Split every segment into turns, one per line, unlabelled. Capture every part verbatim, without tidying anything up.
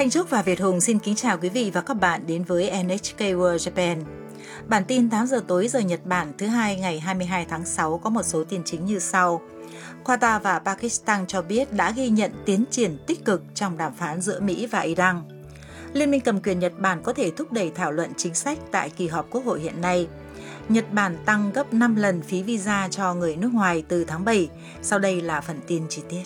Thanh Trúc và Việt Hùng xin kính chào quý vị và các bạn đến với en hát ca World Japan. Bản tin tám giờ tối giờ Nhật Bản thứ hai ngày hai mươi hai tháng sáu có một số tin chính như sau. Qatar và Pakistan cho biết đã ghi nhận tiến triển tích cực trong đàm phán giữa Mỹ và Iran. Liên minh cầm quyền Nhật Bản có thể thúc đẩy thảo luận chính sách tại kỳ họp Quốc hội hiện nay. Nhật Bản tăng gấp năm lần phí visa cho người nước ngoài từ tháng bảy. Sau đây là phần tin chi tiết.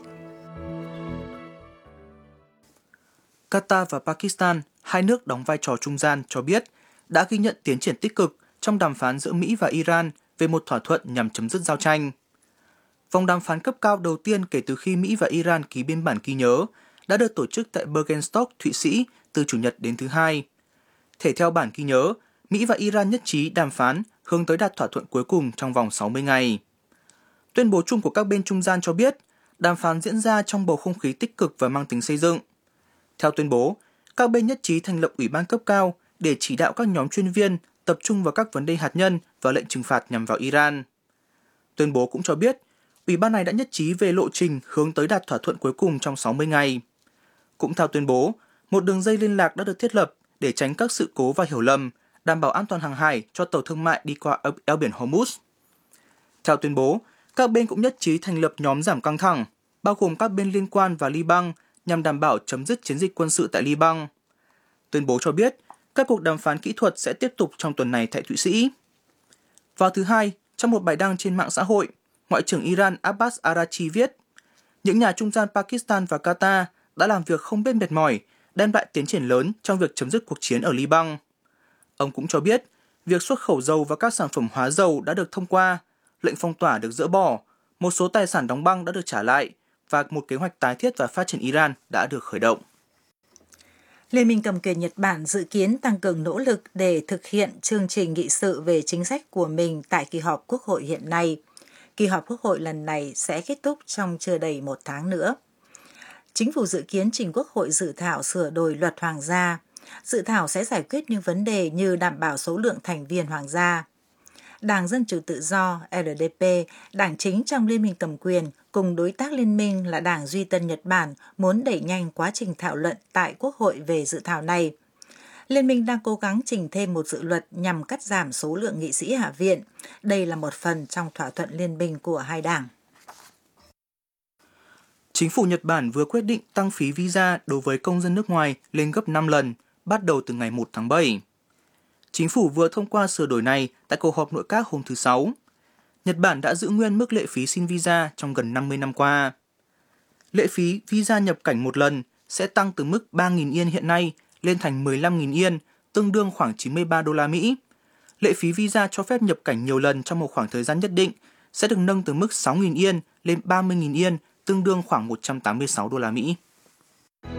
Qatar và Pakistan, hai nước đóng vai trò trung gian, cho biết đã ghi nhận tiến triển tích cực trong đàm phán giữa Mỹ và Iran về một thỏa thuận nhằm chấm dứt giao tranh. Vòng đàm phán cấp cao đầu tiên kể từ khi Mỹ và Iran ký biên bản ghi nhớ đã được tổ chức tại Bergenstock, Thụy Sĩ từ Chủ nhật đến thứ Hai. Thể theo bản ghi nhớ, Mỹ và Iran nhất trí đàm phán hướng tới đạt thỏa thuận cuối cùng trong vòng sáu mươi ngày. Tuyên bố chung của các bên trung gian cho biết đàm phán diễn ra trong bầu không khí tích cực và mang tính xây dựng. Theo tuyên bố, các bên nhất trí thành lập ủy ban cấp cao để chỉ đạo các nhóm chuyên viên tập trung vào các vấn đề hạt nhân và lệnh trừng phạt nhằm vào Iran. Tuyên bố cũng cho biết, ủy ban này đã nhất trí về lộ trình hướng tới đạt thỏa thuận cuối cùng trong sáu mươi ngày. Cũng theo tuyên bố, một đường dây liên lạc đã được thiết lập để tránh các sự cố và hiểu lầm, đảm bảo an toàn hàng hải cho tàu thương mại đi qua eo biển Hormuz. Theo tuyên bố, các bên cũng nhất trí thành lập nhóm giảm căng thẳng, bao gồm các bên liên quan và Liban, nhằm đảm bảo chấm dứt chiến dịch quân sự tại Liban. Tuyên bố cho biết, các cuộc đàm phán kỹ thuật sẽ tiếp tục trong tuần này tại Thụy Sĩ. Vào thứ Hai, trong một bài đăng trên mạng xã hội, Ngoại trưởng Iran Abbas Araghchi viết, những nhà trung gian Pakistan và Qatar đã làm việc không biết mệt mỏi, đem lại tiến triển lớn trong việc chấm dứt cuộc chiến ở Liban. Ông cũng cho biết, việc xuất khẩu dầu và các sản phẩm hóa dầu đã được thông qua, lệnh phong tỏa được dỡ bỏ, một số tài sản đóng băng đã được trả lại, và một kế hoạch tái thiết và phát triển Iran đã được khởi động.
Liên minh cầm quyền Nhật Bản dự kiến tăng cường nỗ lực để thực hiện chương trình nghị sự về chính sách của mình tại kỳ họp Quốc hội hiện nay. Kỳ họp Quốc hội lần này sẽ kết thúc trong chưa đầy một tháng nữa. Chính phủ dự kiến trình Quốc hội dự thảo sửa đổi luật hoàng gia. Dự thảo sẽ giải quyết những vấn đề như đảm bảo số lượng thành viên hoàng gia. Đảng Dân Chủ Tự Do L D P, đảng chính trong Liên minh cầm quyền, cùng đối tác liên minh là Đảng Duy Tân Nhật Bản muốn đẩy nhanh quá trình thảo luận tại Quốc hội về dự thảo này. Liên minh đang cố gắng trình thêm một dự luật nhằm cắt giảm số lượng nghị sĩ Hạ viện. Đây là một phần trong thỏa thuận liên minh của hai đảng.
Chính phủ Nhật Bản vừa quyết định tăng phí visa đối với công dân nước ngoài lên gấp năm lần, bắt đầu từ ngày một tháng bảy. Chính phủ vừa thông qua sửa đổi này tại cuộc họp nội các hôm thứ Sáu. Nhật Bản đã giữ nguyên mức lệ phí xin visa trong gần năm mươi năm qua. Lệ phí visa nhập cảnh một lần sẽ tăng từ mức ba nghìn yên hiện nay lên thành mười lăm nghìn yên, tương đương khoảng chín mươi ba đô la Mỹ. Lệ phí visa cho phép nhập cảnh nhiều lần trong một khoảng thời gian nhất định sẽ được nâng từ mức sáu nghìn yên lên ba mươi nghìn yên, tương đương khoảng một trăm tám mươi sáu đô la Mỹ.